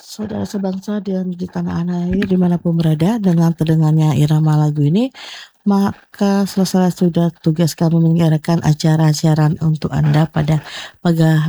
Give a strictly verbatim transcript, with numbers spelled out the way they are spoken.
Saudara sebangsa dan di tanah air dimanapun berada, dengan terdengarnya irama lagu ini, maka selesai sudah tugas kami menyelenggarakan acara siaran untuk Anda pada pada